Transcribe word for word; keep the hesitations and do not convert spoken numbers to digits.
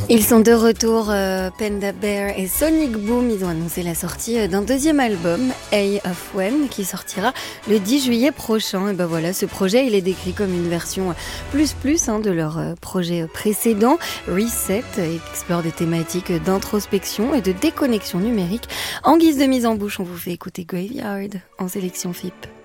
Ils sont de retour, euh, Panda Bear et Sonic Boom. Ils ont annoncé la sortie d'un deuxième album, A of When, qui sortira le dix juillet prochain. Et ben voilà, ce projet, il est décrit comme une version plus plus hein, de leur euh, projet précédent, Reset, et explore des thématiques d'introspection et de déconnexion numérique. En guise de mise en bouche, on vous fait écouter Graveyard en sélection F I P.